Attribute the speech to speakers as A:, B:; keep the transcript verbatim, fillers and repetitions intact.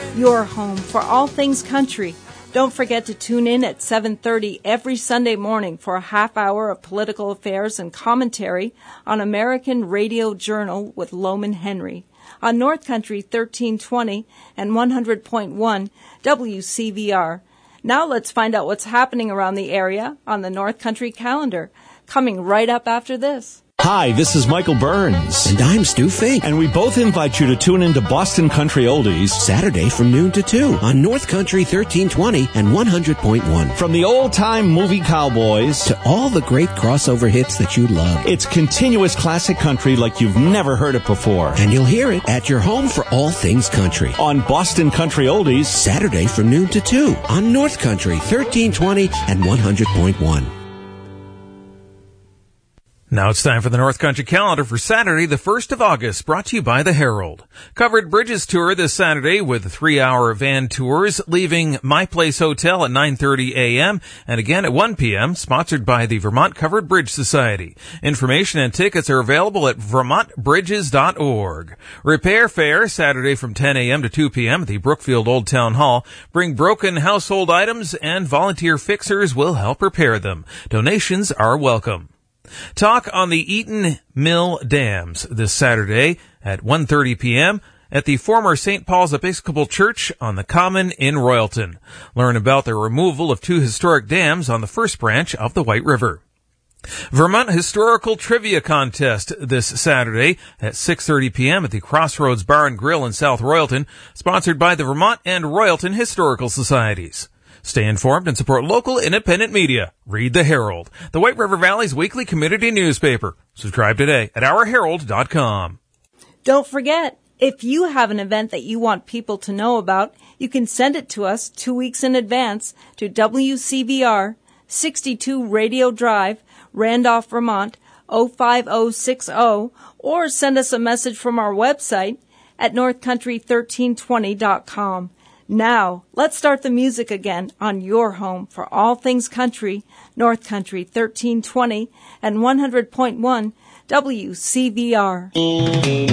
A: your home for all things country. Don't forget to tune in at seven thirty every Sunday morning for a half hour of political affairs and commentary on American Radio Journal with Loman Henry on North Country thirteen twenty and one hundred point one W C V R. Now let's find out what's happening around the area on the North Country calendar, coming right up after this.
B: Hi, this is Michael Burns.
C: And I'm Stu Fink.
B: And we both invite you to tune into Boston Country Oldies
C: Saturday from noon to two on North Country thirteen twenty and one hundred point one.
B: From the old-time movie cowboys
C: to all the great crossover hits that you love.
B: It's continuous classic country like you've never heard it before.
C: And you'll hear it at your home for all things country.
B: On Boston Country Oldies
C: Saturday from noon to two on North Country thirteen twenty and one hundred point one.
D: Now it's time for the North Country calendar for Saturday, the first of August, brought to you by the Herald. Covered Bridges tour this Saturday with three-hour van tours, leaving My Place Hotel at nine thirty a.m. and again at one p.m., sponsored by the Vermont Covered Bridge Society. Information and tickets are available at vermont bridges dot org. Repair Fair, Saturday from ten a.m. to two p.m. at the Brookfield Old Town Hall. Bring broken household items and volunteer fixers will help repair them. Donations are welcome. Talk on the Eaton Mill Dams this Saturday at one thirty p.m. at the former Saint Paul's Episcopal Church on the Common in Royalton. Learn about the removal of two historic dams on the first branch of the White River. Vermont Historical Trivia Contest this Saturday at six thirty p.m. at the Crossroads Bar and Grill in South Royalton, sponsored by the Vermont and Royalton Historical Societies. Stay informed and support local independent media. Read the Herald, the White River Valley's weekly community newspaper. Subscribe today at our herald dot com.
A: Don't forget, if you have an event that you want people to know about, you can send it to us two weeks in advance to W C V R, sixty-two Radio Drive, Randolph, Vermont, oh five oh six oh, or send us a message from our website at north country thirteen twenty dot com. Now, let's start the music again on your home for all things country, North Country thirteen twenty and one hundred point one W C V R.